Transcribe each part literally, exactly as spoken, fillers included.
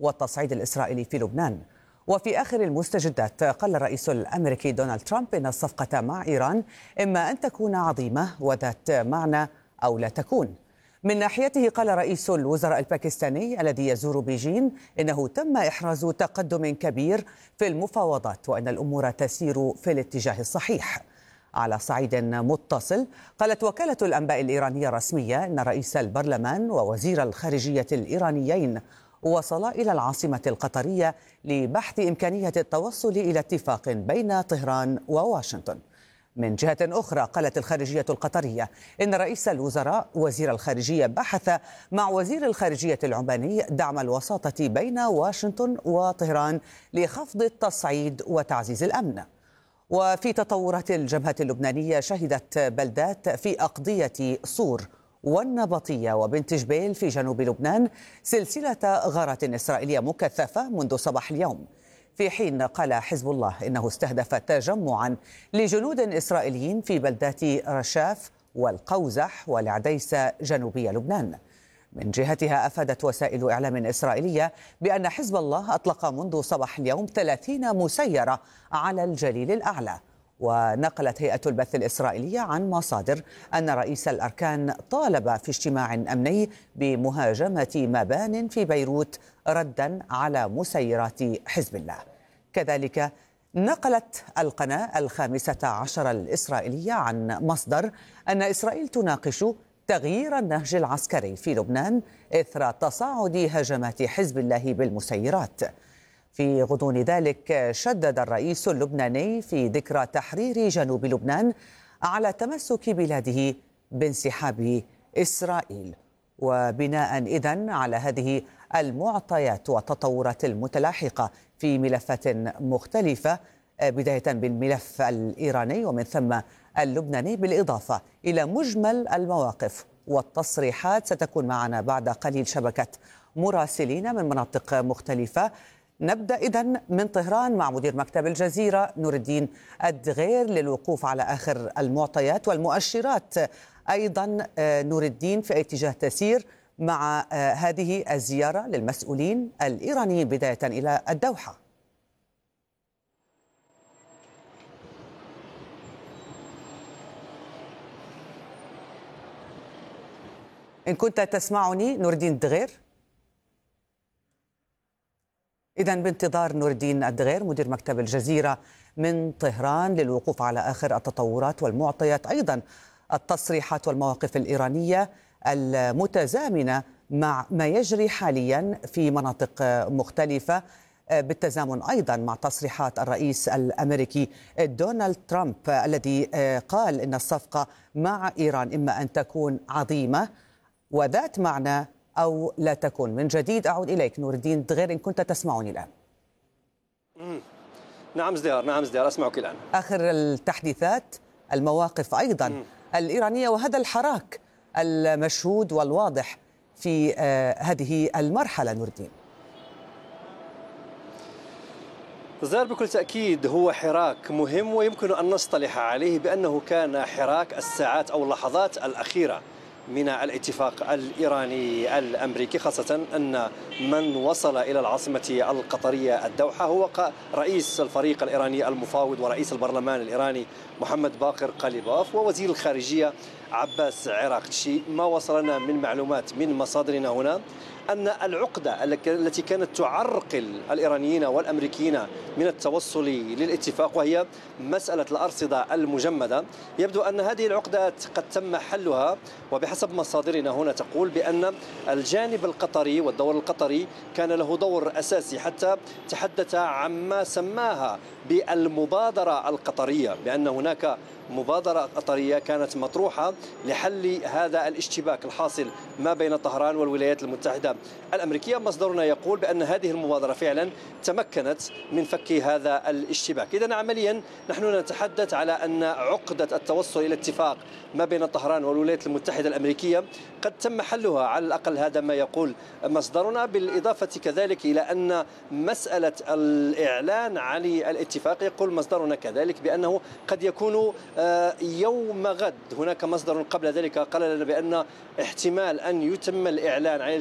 والتصعيد الإسرائيلي في لبنان. وفي آخر المستجدات قال الرئيس الأمريكي دونالد ترامب إن الصفقة مع إيران إما أن تكون عظيمة وذات معنى أو لا تكون. من ناحيته قال رئيس الوزراء الباكستاني الذي يزور بيجين إنه تم إحراز تقدم كبير في المفاوضات وأن الأمور تسير في الاتجاه الصحيح. على صعيد متصل قالت وكالة الأنباء الإيرانية الرسمية أن رئيس البرلمان ووزير الخارجية الإيرانيين وصلا إلى العاصمة القطرية لبحث إمكانية التوصل إلى اتفاق بين طهران وواشنطن. من جهة أخرى قالت الخارجية القطرية إن رئيس الوزراء وزير الخارجية بحث مع وزير الخارجية العماني دعم الوساطة بين واشنطن وطهران لخفض التصعيد وتعزيز الأمن. وفي تطورات الجبهة اللبنانية شهدت بلدات في أقضية صور والنبطية وبنت جبيل في جنوب لبنان سلسلة غارات إسرائيلية مكثفة منذ صباح اليوم، في حين قال حزب الله إنه استهدف تجمعا لجنود إسرائيليين في بلدات رشاف والقوزح والعديسة جنوبي لبنان. من جهتها أفادت وسائل إعلام إسرائيلية بأن حزب الله أطلق منذ صباح اليوم ثلاثين مسيرة على الجليل الأعلى. ونقلت هيئة البث الإسرائيلية عن مصادر أن رئيس الأركان طالب في اجتماع أمني بمهاجمة مبان في بيروت ردا على مسيرات حزب الله. كذلك نقلت القناة الخامسة عشر الإسرائيلية عن مصدر أن إسرائيل تناقش تغيير النهج العسكري في لبنان إثر تصاعد هجمات حزب الله بالمسيرات. في غضون ذلك شدد الرئيس اللبناني في ذكرى تحرير جنوب لبنان على تمسك بلاده بانسحاب إسرائيل. وبناء إذن على هذه المعطيات والتطورات المتلاحقة في ملفات مختلفة بداية بالملف الإيراني ومن ثم اللبناني بالإضافة إلى مجمل المواقف والتصريحات، ستكون معنا بعد قليل شبكة مراسلين من مناطق مختلفة. نبدأ إذن من طهران مع مدير مكتب الجزيرة نور الدين الدغير للوقوف على آخر المعطيات والمؤشرات. أيضا نور الدين، في أي اتجاه تسير مع هذه الزيارة للمسؤولين الإيرانيين بداية إلى الدوحة؟ إن كنت تسمعني نور الدين الدغير. إذن بانتظار نور الدين الدغير مدير مكتب الجزيرة من طهران للوقوف على آخر التطورات والمعطيات، أيضا التصريحات والمواقف الإيرانية المتزامنة مع ما يجري حاليا في مناطق مختلفة، بالتزامن أيضا مع تصريحات الرئيس الأمريكي دونالد ترامب الذي قال إن الصفقة مع إيران إما أن تكون عظيمة وذات معنى أو لا تكون. من جديد أعود إليك نور الدين الدغير إن كنت تسمعني الآن. نعم ازدهار، نعم ازدهار، أسمعك الآن. آخر التحديثات، المواقف أيضا م. الإيرانية وهذا الحراك المشهود والواضح في آه هذه المرحلة نور الدين. ازدهار، بكل تأكيد هو حراك مهم ويمكن أن نصطلح عليه بأنه كان حراك الساعات أو اللحظات الأخيرة من الاتفاق الإيراني الأمريكي، خاصة أن من وصل إلى العاصمة القطرية الدوحة هو رئيس الفريق الإيراني المفاوض ورئيس البرلمان الإيراني محمد باقر قليباف ووزير الخارجية عباس عراقتشي. ما وصلنا من معلومات من مصادرنا هنا أن العقدة التي كانت تعرقل الإيرانيين والأمريكيين من التوصل للاتفاق وهي مسألة الأرصدة المجمدة، يبدو أن هذه العقدة قد تم حلها، وبحسب مصادرنا هنا تقول بأن الجانب القطري والدور القطري كان له دور أساسي، حتى تحدث عما سماها بالمبادرة القطرية، بأن هناك مبادرة قطرية كانت مطروحة لحل هذا الاشتباك الحاصل ما بين طهران والولايات المتحدة الأمريكية. مصدرنا يقول بأن هذه المبادرة فعلا تمكنت من فك هذا الاشتباك. إذن عمليا نحن نتحدث على أن عقدة التوصل إلى اتفاق ما بين طهران والولايات المتحدة الأمريكية قد تم حلها، على الأقل هذا ما يقول مصدرنا، بالإضافة كذلك إلى أن مسألة الإعلان عن الاتفاق يقول مصدرنا كذلك بأنه قد يكون يوم غد. هناك مصدر قبل ذلك قال لنا بأن احتمال أن يتم الإعلان عن الاتفاق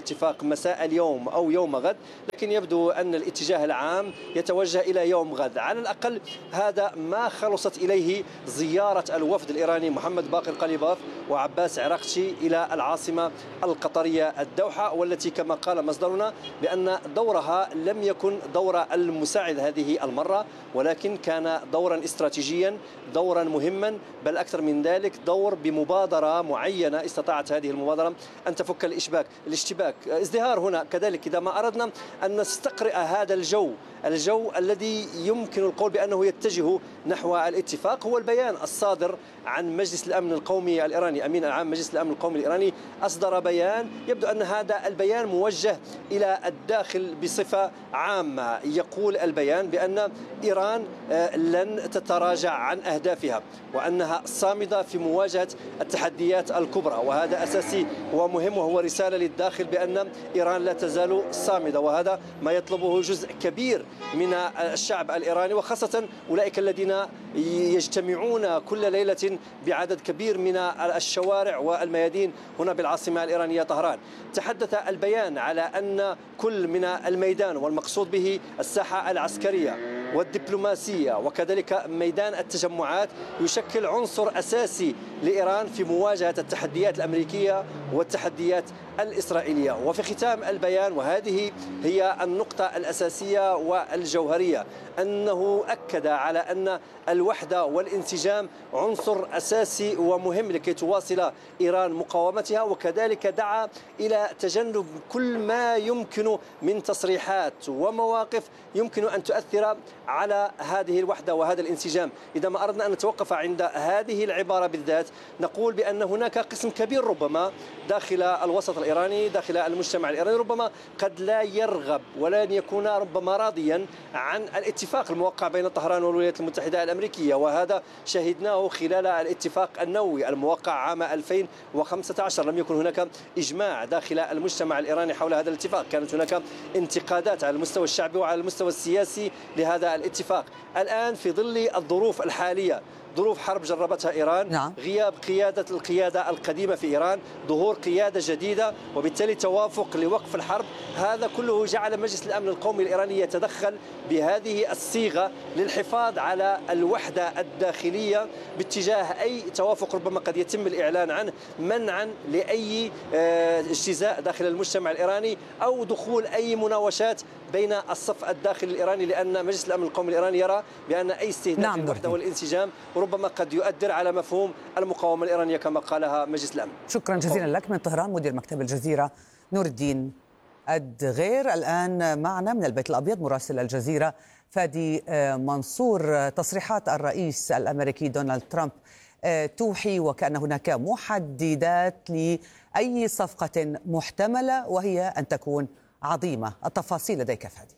الاتفاق مساء اليوم أو يوم غد، لكن يبدو أن الاتجاه العام يتوجه إلى يوم غد. على الأقل هذا ما خلصت إليه زيارة الوفد الإيراني محمد باقر قليباف وعباس عراقتشي إلى العاصمة القطرية الدوحة، والتي كما قال مصدرنا بأن دورها لم يكن دور المساعد هذه المرة، ولكن كان دورا استراتيجيا، دورا مهما، بل أكثر من ذلك دور بمبادرة معينة استطاعت هذه المبادرة أن تفك الإشباك الاشتباك. ازدهار هنا كذلك إذا ما أردنا أن نستقرئ هذا الجو الجو الذي يمكن القول بأنه يتجه نحو الاتفاق هو البيان الصادر عن مجلس الأمن القومي الإيراني. أمين العام مجلس الأمن القومي الإيراني أصدر بيان، يبدو أن هذا البيان موجه إلى الداخل بصفة عامة. يقول البيان بأن إيران لن تتراجع عن أهدافها وأنها صامدة في مواجهة التحديات الكبرى، وهذا أساسي ومهم، وهو رسالة للداخل بأن إيران لا تزال صامدة، وهذا ما يطلبه جزء كبير من الشعب الإيراني، وخاصة أولئك الذين يجتمعون كل ليلة بعدد كبير من الشوارع والميادين هنا بالعاصمة الإيرانية طهران. تحدث البيان على أن كل من الميدان، والمقصود به الساحة العسكرية والدبلوماسية وكذلك ميدان التجمعات، يشكل عنصر أساسي لإيران في مواجهة التحديات الأمريكية والتحديات الإسرائيلية. وفي ختام البيان، وهذه هي النقطة الأساسية والجوهرية، أنه أكد على أن الوحدة والانسجام عنصر أساسي ومهم لكي تواصل إيران مقاومتها، وكذلك دعا إلى تجنب كل ما يمكن من تصريحات ومواقف يمكن أن تؤثر على هذه الوحدة وهذا الانسجام. إذا ما أردنا أن نتوقف عند هذه العبارة بالذات، نقول بأن هناك قسم كبير ربما داخل الوسط الإيراني، داخل المجتمع الإيراني، ربما قد لا يرغب ولن يكون ربما راضيا عن الاتفاق الموقع بين طهران والولايات المتحدة الأمريكية، وهذا شهدناه خلال الاتفاق النووي الموقع عام ألفين وخمسة عشر. لم يكن هناك إجماع داخل المجتمع الإيراني حول هذا الاتفاق، كانت هناك انتقادات على المستوى الشعبي وعلى المستوى السياسي لهذا الاتفاق. الآن في ظل الظروف الحالية، ظروف حرب جربتها إيران، نعم. غياب قيادة القيادة القديمة في إيران، ظهور قيادة جديدة، وبالتالي توافق لوقف الحرب، هذا كله جعل مجلس الأمن القومي الإيراني يتدخل بهذه الصيغة للحفاظ على الوحدة الداخلية باتجاه أي توافق ربما قد يتم الإعلان عنه، منعا لأي اجتزاء داخل المجتمع الإيراني أو دخول أي مناوشات بين الصف الداخلي الإيراني، لأن مجلس الأمن القومي الإيراني يرى بأن أي استهداف نعم للوحدة والانسجام ربما قد يؤثر على مفهوم المقاومة الإيرانية كما قالها مجلس الأمن. شكرا جزيلا لك من طهران مدير مكتب الجزيرة نور الدين الدغير. الآن معنا من البيت الأبيض مراسل الجزيرة فادي منصور. تصريحات الرئيس الأمريكي دونالد ترامب توحي وكأن هناك محددات لأي صفقة محتملة وهي أن تكون عظيمة. التفاصيل لديك فادي.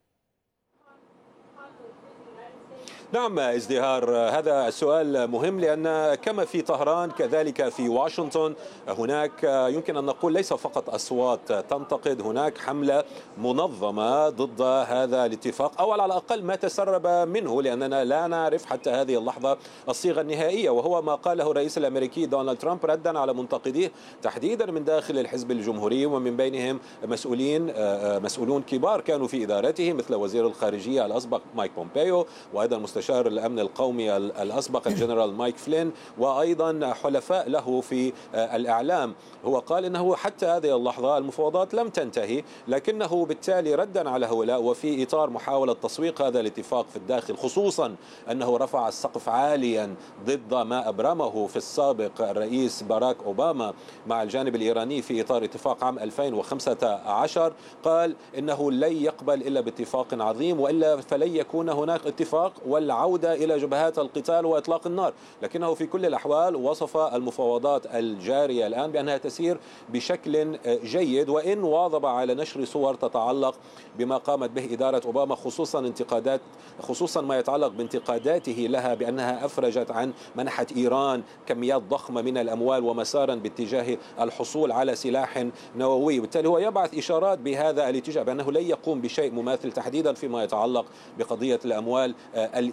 نعم ازدهار، هذا السؤال مهم لأن كما في طهران كذلك في واشنطن هناك يمكن أن نقول ليس فقط أصوات تنتقد، هناك حملة منظمة ضد هذا الاتفاق أو على الأقل ما تسرب منه، لأننا لا نعرف حتى هذه اللحظة الصيغة النهائية، وهو ما قاله الرئيس الأمريكي دونالد ترامب ردا على منتقديه تحديدا من داخل الحزب الجمهوري، ومن بينهم مسؤولين مسؤولون كبار كانوا في إدارته مثل وزير الخارجية الأسبق مايك بومبيو، وأيضا مستشار الأمن القومي الأسبق الجنرال مايك فلين، وأيضا حلفاء له في الإعلام. هو قال أنه حتى هذه اللحظة المفاوضات لم تنتهي، لكنه بالتالي ردا على هؤلاء وفي إطار محاولة تسويق هذا الاتفاق في الداخل، خصوصا أنه رفع السقف عاليا ضد ما أبرمه في السابق الرئيس باراك أوباما مع الجانب الإيراني في إطار اتفاق عام ألفين وخمسة عشر، قال إنه لن يقبل إلا باتفاق عظيم وإلا فلن يكون هناك اتفاق والعودة إلى جبهات القتال وإطلاق النار. لكنه في كل الأحوال وصف المفاوضات الجارية الآن بأنها تسير بشكل جيد، وإن واظب على نشر صور تتعلق بما قامت به إدارة أوباما، خصوصا انتقادات خصوصا ما يتعلق بانتقاداته لها بأنها أفرجت عن منحة إيران كميات ضخمة من الأموال ومسارا باتجاه الحصول على سلاح نووي. بالتالي هو يبعث إشارات بهذا الاتجاه بأنه لن يقوم بشيء مماثل تحديدا فيما يتعلق بقضية الأموال الإيرانية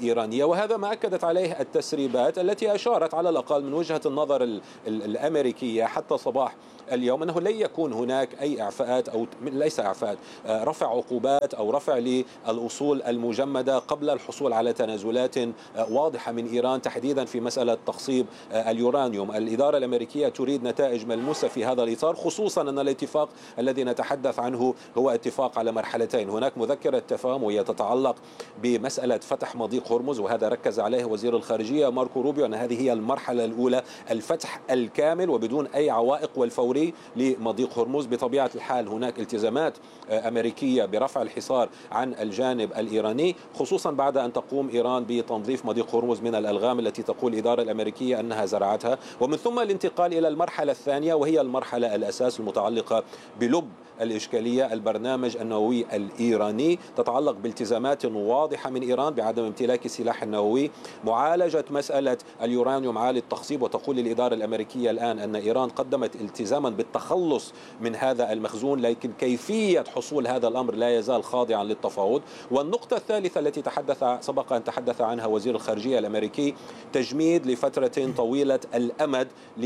الإيرانية، وهذا ما أكدت عليه التسريبات التي أشارت على الأقل من وجهة النظر الأمريكية حتى صباح اليوم أنه لن يكون هناك أي إعفاءات أو ليس إعفاءات رفع عقوبات أو رفع للأصول المجمدة قبل الحصول على تنازلات واضحة من إيران تحديدا في مسألة تخصيب اليورانيوم. الإدارة الأمريكية تريد نتائج ملموسة في هذا الإطار، خصوصا أن الاتفاق الذي نتحدث عنه هو اتفاق على مرحلتين. هناك مذكرة تفاهم وهي تتعلق بمسألة فتح مضيق هرمز، وهذا ركز عليه وزير الخارجية ماركو روبيو أن هذه هي المرحلة الأولى، الفتح الكامل وبدون أي عوائق والفوري لمضيق هرمز. بطبيعة الحال هناك التزامات أمريكية برفع الحصار عن الجانب الإيراني، خصوصا بعد أن تقوم إيران بتنظيف مضيق هرمز من الألغام التي تقول الإدارة الأمريكية أنها زرعتها، ومن ثم الانتقال إلى المرحلة الثانية وهي المرحلة الأساس المتعلقة بلب الإشكالية، البرنامج النووي الإيراني، تتعلق بالتزامات واضحة من إيران بعدم امتلاك السلاح النووي، معالجة مسألة اليورانيوم عالي التخصيب. وتقول الإدارة الأمريكية الآن أن إيران قدمت التزاما بالتخلص من هذا المخزون، لكن كيفية حصول هذا الأمر لا يزال خاضعا للتفاوض. والنقطة الثالثة التي تحدث سبق أن تحدث عنها وزير الخارجية الأمريكي، تجميد لفترة طويلة الأمد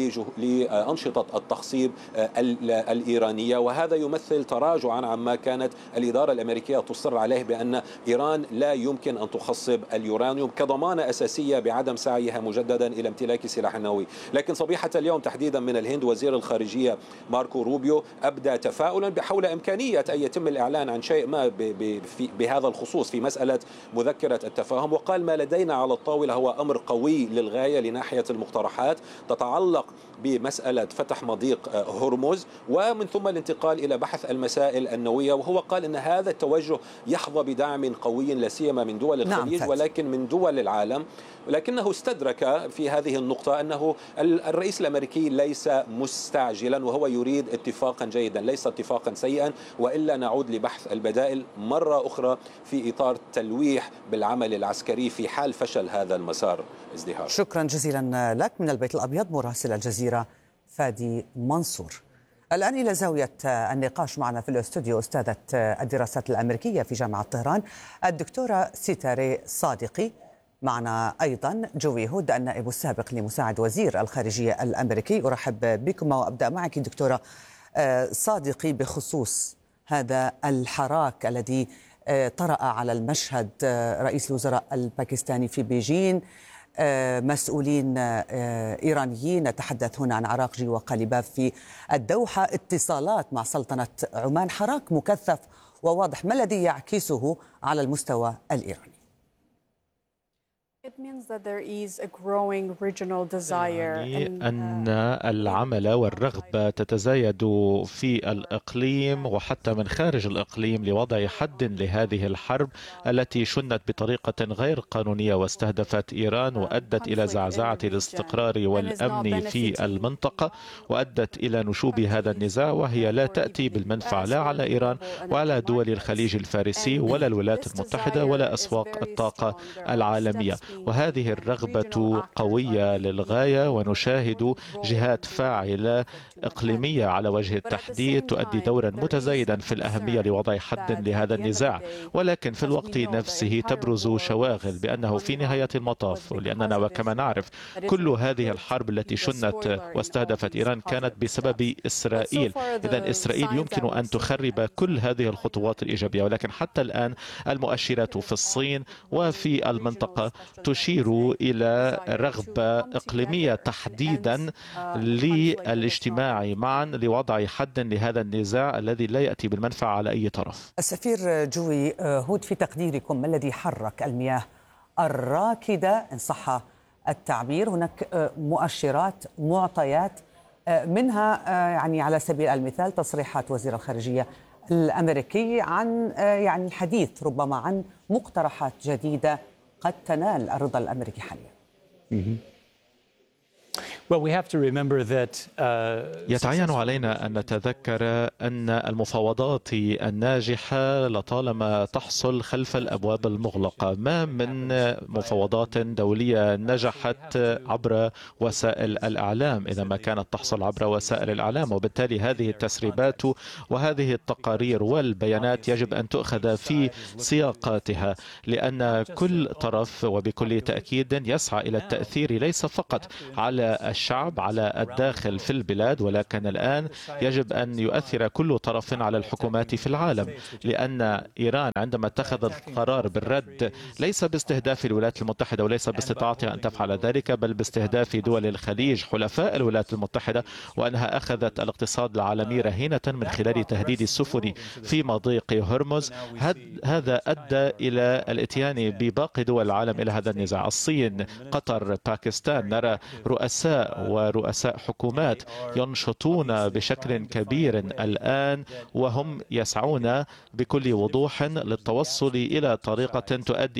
لأنشطة التخصيب الإيرانية، وهذا يمثل تراجعا عما كانت الإدارة الأمريكية تصر عليه بأن إيران لا يمكن أن تخصب اليورانيوم كضمانة أساسية بعدم سعيها مجددا إلى امتلاك السلاح النووي. لكن صبيحة اليوم تحديدا من الهند وزير الخارجية ماركو روبيو أبدى تفاؤلا بحول إمكانية أن يتم الإعلان عن شيء ما بهذا الخصوص في مسألة مذكرة التفاهم، وقال ما لدينا على الطاولة هو أمر قوي للغاية لناحية المقترحات تتعلق بمسألة فتح مضيق هرمز ومن ثم الانتقال إلى بحث المسائل النووية. وهو قال أن هذا التوجه يحظى بدعم قوي لا سيما من دول الخليج نعم ولكن من دول العالم، ولكنه استدرك في هذه النقطة أنه الرئيس الأمريكي ليس مستعجلا وهو يريد اتفاقا جيدا ليس اتفاقا سيئا، وإلا نعود لبحث البدائل مرة أخرى في إطار تلويح بالعمل العسكري في حال فشل هذا المسار. ازدهار. شكرا جزيلا لك من البيت الأبيض مراسل الجزيرة فادي منصور. الآن إلى زاوية النقاش معنا في الاستوديو أستاذة الدراسات الأمريكية في جامعة طهران الدكتورة سيتاري صادقي، معنا أيضا جوي هود النائب السابق لمساعد وزير الخارجية الأمريكي. أرحب بكم وأبدأ معك دكتورة صادقي بخصوص هذا الحراك الذي طرأ على المشهد. رئيس الوزراء الباكستاني في بيجين، مسؤولين إيرانيين، نتحدث هنا عن عراقجي وقالباف في الدوحة، اتصالات مع سلطنة عمان، حراك مكثف وواضح. ما الذي يعكسه على المستوى الإيراني؟ يعني أن العمل والرغبة تتزايد في الإقليم وحتى من خارج الإقليم لوضع حد لهذه الحرب التي شنت بطريقة غير قانونية واستهدفت إيران وأدت إلى زعزعة الاستقرار والأمن في المنطقة وأدت إلى نشوب هذا النزاع، وهي لا تأتي بالمنفعة لا على إيران ولا دول الخليج الفارسي ولا الولايات المتحدة ولا أسواق الطاقة العالمية. وهذه الرغبة قوية للغاية، ونشاهد جهات فاعلة إقليمية على وجه التحديد تؤدي دورا متزايدا في الأهمية لوضع حد لهذا النزاع، ولكن في الوقت نفسه تبرز شواغل بأنه في نهاية المطاف، لأننا وكما نعرف كل هذه الحرب التي شنت واستهدفت إيران كانت بسبب إسرائيل. إذن إسرائيل يمكن أن تخرب كل هذه الخطوات الإيجابية، ولكن حتى الآن المؤشرات في الصين وفي المنطقة تشير إلى رغبة إقليمية تحديدا للاجتماع معا لوضع حد لهذا النزاع الذي لا يأتي بالمنفعة على أي طرف. السفير جوي هود، في تقديركم ما الذي حرك المياه الراكدة إن صح التعبير؟ هناك مؤشرات معطيات منها يعني على سبيل المثال تصريحات وزير الخارجية الأمريكي عن يعني الحديث ربما عن مقترحات جديدة قد تنال الرضا الأمريكي حاليا. يتعين علينا أن نتذكر أن المفاوضات الناجحة لطالما تحصل خلف الأبواب المغلقة. ما من مفاوضات دولية نجحت عبر وسائل الإعلام إذا ما كانت تحصل عبر وسائل الإعلام، وبالتالي هذه التسريبات وهذه التقارير والبيانات يجب أن تؤخذ في سياقاتها، لأن كل طرف وبكل تأكيد يسعى إلى التأثير ليس فقط على الشعب على الداخل في البلاد، ولكن الآن يجب أن يؤثر كل طرف على الحكومات في العالم، لأن إيران عندما اتخذت القرار بالرد ليس باستهداف الولايات المتحدة وليس باستطاعتها أن تفعل ذلك، بل باستهداف دول الخليج حلفاء الولايات المتحدة، وأنها أخذت الاقتصاد العالمي رهينة من خلال تهديد السفن في مضيق هرمز. هذا أدى إلى الاتيان بباقي دول العالم إلى هذا النزاع. الصين، قطر، باكستان، نرى رؤساء ورؤساء حكومات ينشطون بشكل كبير الآن، وهم يسعون بكل وضوح للتوصل إلى طريقة تؤدي